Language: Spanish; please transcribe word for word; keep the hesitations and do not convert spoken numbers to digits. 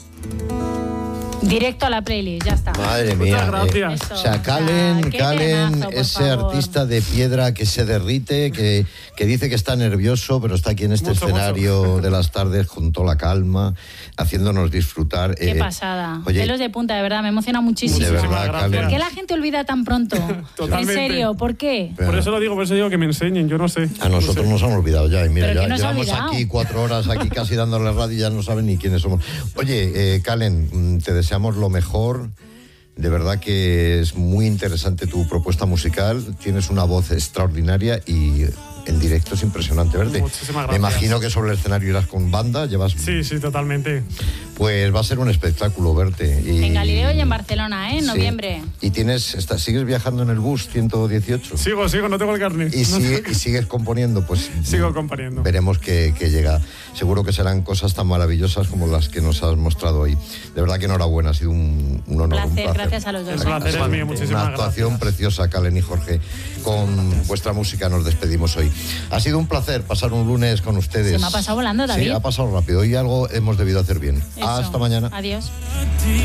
Directo a la playlist, ya está. Madre mía. Gracias. Eh, o sea, Calen, Qué Calen pedazo, por ese favor. artista de piedra que se derrite, que, que dice que está nervioso, pero está aquí en este Mucho, escenario mucho. de las tardes con toda la calma, haciéndonos disfrutar. Qué Eh, pasada. oye, Pelos de punta, de verdad, me emociona muchísimo. de verdad, Muchísimas Calen. ¿Por qué la gente olvida tan pronto? Totalmente. En serio, ¿por qué? Pero- Por eso lo digo, por eso digo que me enseñen, yo no sé. A nosotros nos han olvidado ya, y mira, ¿Pero ya qué nos ha llevamos olvidado? aquí cuatro horas aquí casi dándole radio y ya no saben ni quiénes somos. Oye, eh, Calen, mm, te deseamos lo mejor. De verdad que es muy interesante tu propuesta musical, tienes una voz extraordinaria y en directo es impresionante verte. Muchísimas Me gracias. imagino que sobre el escenario irás con banda, llevas... Sí, sí, totalmente. Pues va a ser un espectáculo verte. Y, En Galileo y en Barcelona, ¿eh? En Sí. noviembre. Y tienes, estás, sigues viajando en el bus ciento dieciocho. Sigo, sigo, no tengo el carnet. Y, No sigue- tengo- y sigues componiendo, pues Sigo componiendo. veremos que, que llega. Seguro que serán cosas tan maravillosas como las que nos has mostrado hoy. De verdad que enhorabuena, ha sido un, un honor, Placer, un placer. gracias a los dos. El placer es mío, muchísimas Una actuación gracias. preciosa, Calen y Jorge. Con vuestra música nos despedimos hoy. Ha sido un placer pasar un lunes con ustedes. Se me ha pasado volando, David. Sí, ha pasado rápido. Hoy algo hemos debido hacer bien. Eso. Hasta mañana. Adiós.